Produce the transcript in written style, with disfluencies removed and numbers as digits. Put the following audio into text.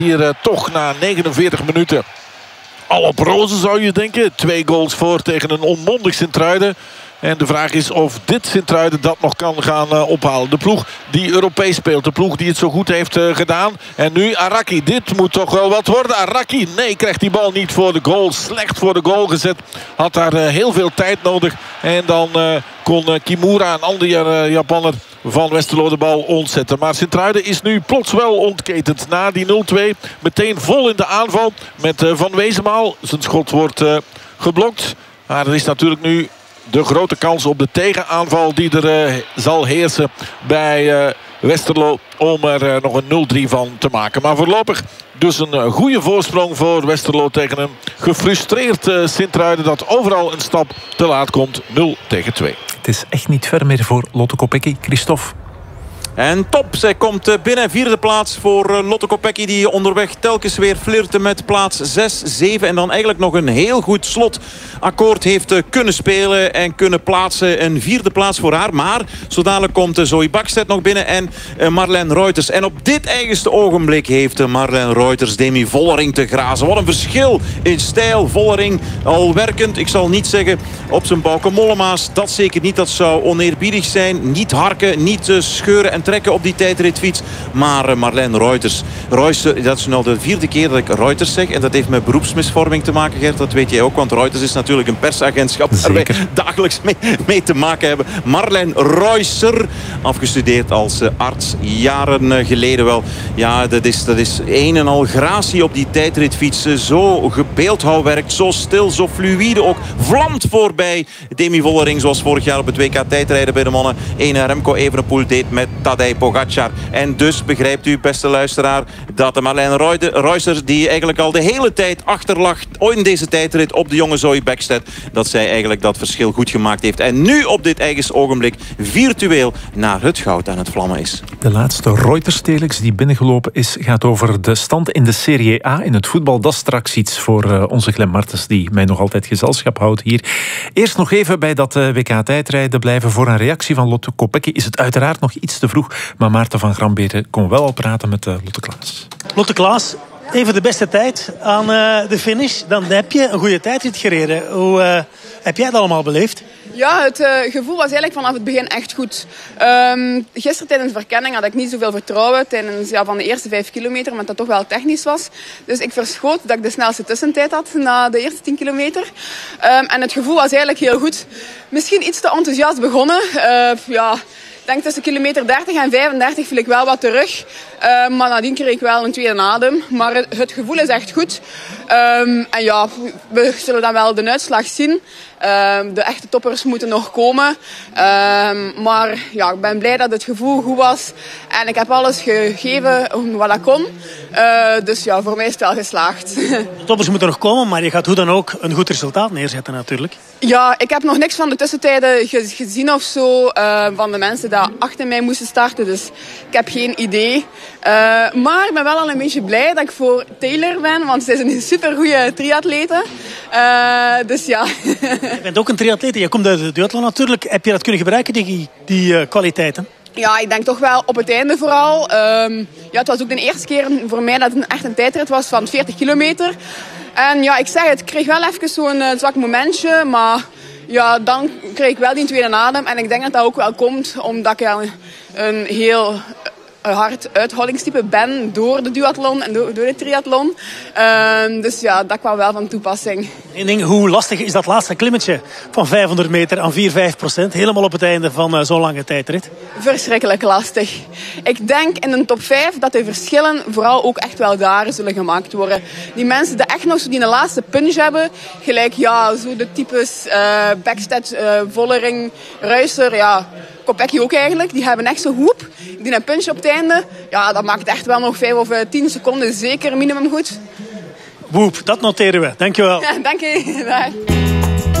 Hier toch na 49 minuten al op rozen zou je denken. 2 goals voor tegen een onmondig Sint-Truiden. En de vraag is of dit Sint-Truiden dat nog kan gaan ophalen. De ploeg die Europees speelt. De ploeg die het zo goed heeft gedaan. En nu Araki. Dit moet toch wel wat worden. Araki, nee, krijgt die bal niet voor de goal. Slecht voor de goal gezet. Had daar heel veel tijd nodig. En dan kon Kimura, een andere Japanner van Westerlo, de bal ontzetten. Maar Sint-Truiden is nu plots wel ontketend. Na die 0-2 meteen vol in de aanval met Van Wezenmaal. Zijn schot wordt geblokt. Maar er is natuurlijk nu de grote kans op de tegenaanval die er zal heersen bij Westerlo om er nog een 0-3 van te maken. Maar voorlopig dus een goede voorsprong voor Westerlo tegen een gefrustreerd Sint-Truiden dat overal een stap te laat komt. 0-2. Het is echt niet ver meer voor Lotte Kopecky. Christophe. En top, zij komt binnen. 4e plaats voor Lotte Kopecky, die onderweg telkens weer flirte met plaats 6, 7. En dan eigenlijk nog een heel goed slotakkoord heeft kunnen spelen en kunnen plaatsen. Een 4e plaats voor haar. Maar zo dadelijk komt Zoe Bakstedt nog binnen en Marlijn Reuters. En op dit eigenste ogenblik heeft Marlijn Reuters Demi Vollering te grazen. Wat een verschil in stijl. Vollering al werkend, ik zal niet zeggen op zijn Bauke Mollema's. Dat zeker niet, dat zou oneerbiedig zijn. Niet harken, niet scheuren en trekken op die tijdritfiets. Maar Marlijn Reuters, dat is nu de 4e keer dat ik Reuters zeg. En dat heeft met beroepsmisvorming te maken, Gert. Dat weet jij ook, want Reuters is natuurlijk een persagentschap waar wij dagelijks mee te maken hebben. Marlijn Reutser, afgestudeerd als arts jaren geleden wel. Ja, dat is een en al gratie op die tijdritfiets. Zo gebeeldhouwwerk, zo stil, zo fluïde ook. Vlamt voorbij Demi Vollering, zoals vorig jaar op het WK tijdrijden bij de mannen. Remco Evenepoel deed met Tadej Pogacar. En dus begrijpt u, beste luisteraar, dat de Marlijn Reuters, die eigenlijk al de hele tijd achterlag in deze tijdrit op de jonge Zoe Bakstedt, dat zij eigenlijk dat verschil goed gemaakt heeft. En nu op dit eigen ogenblik virtueel naar het goud aan het vlammen is. De laatste Reuters-telex die binnengelopen is, gaat over de stand in de Serie A in het voetbal. Dat is straks iets voor onze Glenn Martens, die mij nog altijd gezelschap houdt hier. Eerst nog even bij dat WK-tijdrijden blijven. Voor een reactie van Lotte Kopecky is het uiteraard nog iets te vroeg. Maar Maarten van Gramberen kon wel al praten met Lotte Klaas. Lotte Klaas, even de beste tijd aan de finish. Dan heb je een goede tijdrit gereden. Hoe heb jij dat allemaal beleefd? Ja, het gevoel was eigenlijk vanaf het begin echt goed. Gisteren tijdens de verkenning had ik niet zoveel vertrouwen tijdens van de eerste 5 kilometer, omdat dat toch wel technisch was. Dus ik verschoot dat ik de snelste tussentijd had na de eerste 10 kilometer. En het gevoel was eigenlijk heel goed. Misschien iets te enthousiast begonnen. Ik denk tussen kilometer 30 en 35 viel ik wel wat terug. Maar nadien kreeg ik wel een tweede adem. Maar het gevoel is echt goed. En ja, we zullen dan wel de uitslag zien. De echte toppers moeten nog komen. Maar ja, ik ben blij dat het gevoel goed was. En ik heb alles gegeven wat ik kon. Dus ja, voor mij is het wel geslaagd. De toppers moeten nog komen, maar je gaat hoe dan ook een goed resultaat neerzetten natuurlijk. Ja, ik heb nog niks van de tussentijden gezien of zo. Van de mensen die achter mij moesten starten. Dus ik heb geen idee. Maar ik ben wel al een beetje blij dat ik voor Taylor ben. Want zij is een supergoeie triatlete. Dus ja. Je bent ook een triatlete. Je komt uit de duathlon natuurlijk. Heb je dat kunnen gebruiken, die kwaliteiten? Ja, ik denk toch wel op het einde vooral. Het was ook de eerste keer voor mij dat het echt een tijdrit was van 40 kilometer. En ja, ik zeg het, ik kreeg wel even zo'n zwak momentje. Maar ja, dan kreeg ik wel die tweede adem. En ik denk dat dat ook wel komt omdat ik een heel hard uithoudingstype ben door de duathlon en door de triathlon. Dus ja, dat kwam wel van toepassing. Eén ding, hoe lastig is dat laatste klimmetje van 500 meter aan 4-5%? Helemaal op het einde van zo'n lange tijdrit. Verschrikkelijk lastig. Ik denk in een top 5 dat de verschillen vooral ook echt wel daar zullen gemaakt worden. Die mensen die echt nog zo die laatste punch hebben, gelijk ja, zo de types Bakstedt, Vollering, Reutser, ja, Kopecky ook eigenlijk. Die hebben echt zo'n hoep. Die een punch op het einde. Ja, dat maakt echt wel nog 5 of 10 seconden zeker minimum goed. Woep, dat noteren we. Dankjewel. Ja, dank je.